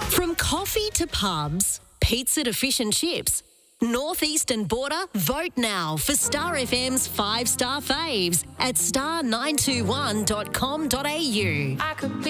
From coffee to pubs, pizza to fish and chips, Northeastern Border, vote now for Star FM's 5-star faves at star921.com.au.